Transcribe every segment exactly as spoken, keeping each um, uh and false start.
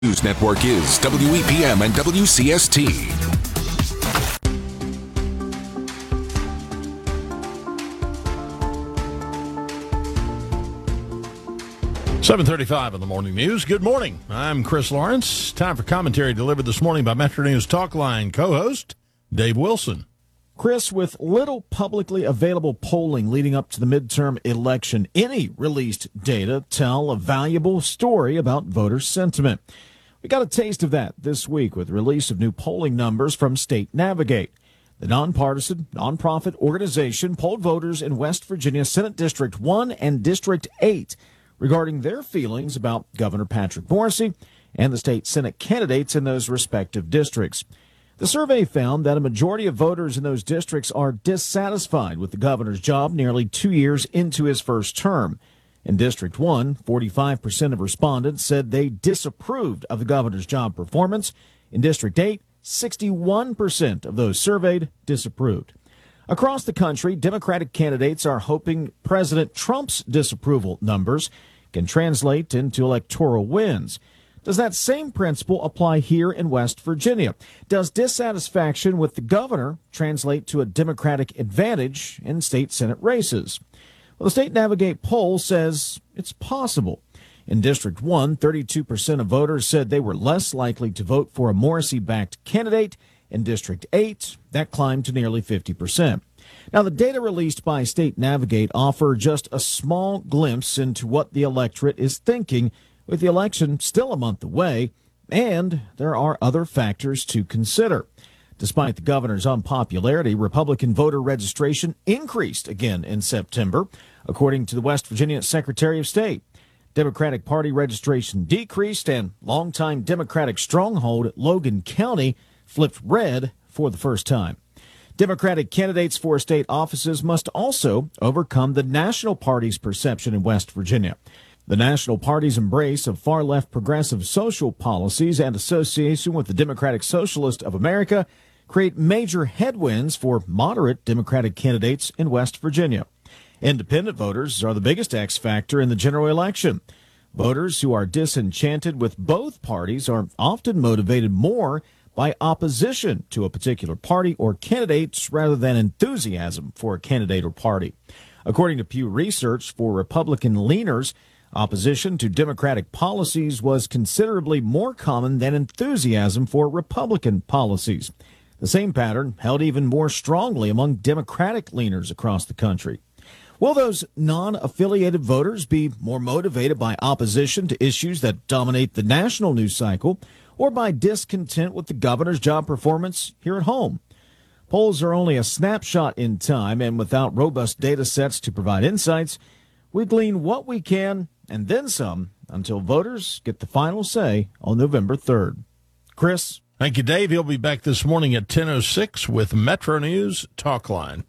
News Network is W E P M and W C S T. seven thirty-five on the morning news. Good morning. I'm Chris Lawrence. Time for commentary delivered this morning by Metro News Talkline co-host Dave Wilson. Chris, with little publicly available polling leading up to the midterm election, any released data tell a valuable story about voter sentiment. We got a taste of that this week with the release of new polling numbers from State Navigate. The nonpartisan, nonprofit organization polled voters in West Virginia Senate District one and District eight regarding their feelings about Governor Patrick Morrisey and the state Senate candidates in those respective districts. The survey found that a majority of voters in those districts are dissatisfied with the governor's job nearly two years into his first term. In District one, forty-five percent of respondents said they disapproved of the governor's job performance. In District eight, sixty-one percent of those surveyed disapproved. Across the country, Democratic candidates are hoping President Trump's disapproval numbers can translate into electoral wins. Does that same principle apply here in West Virginia? Does dissatisfaction with the governor translate to a Democratic advantage in state Senate races? Well, the State Navigate poll says it's possible. In District one, thirty-two percent of voters said they were less likely to vote for a Morrisey-backed candidate. In District eight, that climbed to nearly fifty percent. Now, the data released by State Navigate offer just a small glimpse into what the electorate is thinking, with the election still a month away, and there are other factors to consider. Despite the governor's unpopularity, Republican voter registration increased again in September, according to the West Virginia Secretary of State. Democratic Party registration decreased, and longtime Democratic stronghold Logan County flipped red for the first time. Democratic candidates for state offices must also overcome the National Party's perception in West Virginia. The National Party's embrace of far-left progressive social policies and association with the Democratic Socialist of America create major headwinds for moderate Democratic candidates in West Virginia. Independent voters are the biggest X factor in the general election. Voters who are disenchanted with both parties are often motivated more by opposition to a particular party or candidate rather than enthusiasm for a candidate or party. According to Pew Research, for Republican leaners, opposition to Democratic policies was considerably more common than enthusiasm for Republican policies. The same pattern held even more strongly among Democratic leaners across the country. Will those non-affiliated voters be more motivated by opposition to issues that dominate the national news cycle or by discontent with the governor's job performance here at home? Polls are only a snapshot in time, and without robust data sets to provide insights, we glean what we can and then some until voters get the final say on November third. Chris? Thank you, Dave. He'll be back this morning at ten oh six with Metro News Talkline.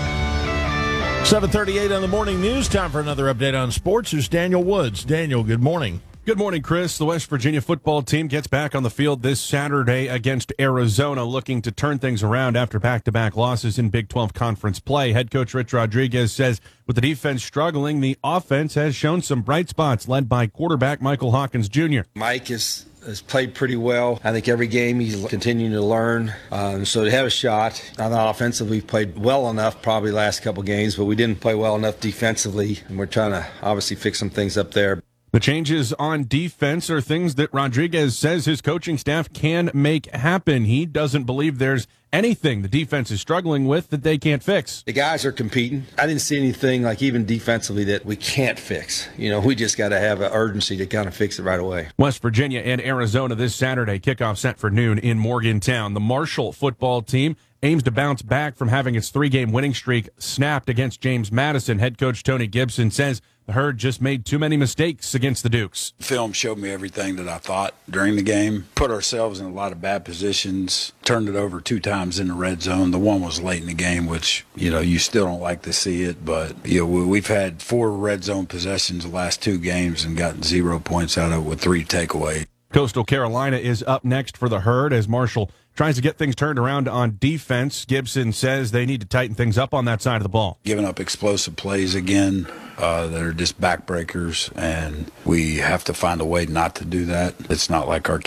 seven thirty-eight on the morning news. Time for another update on sports. Here's Daniel Woods. Daniel, good morning. Good morning, Chris. The West Virginia football team gets back on the field this Saturday against Arizona, looking to turn things around after back-to-back losses in Big twelve conference play. Head coach Rich Rodriguez says with the defense struggling, the offense has shown some bright spots, led by quarterback Michael Hawkins Junior Mike is has played pretty well. I think every game he's continuing to learn. Um, so to have a shot, on the offensive, we've played well enough probably last couple games, but we didn't play well enough defensively, and we're trying to obviously fix some things up there. The changes on defense are things that Rodriguez says his coaching staff can make happen. He doesn't believe there's anything the defense is struggling with that they can't fix. The guys are competing. I didn't see anything, like even defensively, that we can't fix. You know, we just got to have an urgency to kind of fix it right away. West Virginia and Arizona this Saturday. Kickoff set for noon in Morgantown. The Marshall football team aims to bounce back from having its three-game winning streak snapped against James Madison. Head coach Tony Gibson says the Herd just made too many mistakes against the Dukes. Film showed me everything that I thought during the game. Put ourselves in a lot of bad positions. Turned it over two times in the red zone. The one was late in the game, which, you know, you still don't like to see it. But, you know, we've had four red zone possessions the last two games and gotten zero points out of it with three takeaways. Coastal Carolina is up next for the Herd as Marshall tries to get things turned around on defense. Gibson says they need to tighten things up on that side of the ball. Giving up explosive plays again uh, that are just backbreakers, and we have to find a way not to do that. It's not like our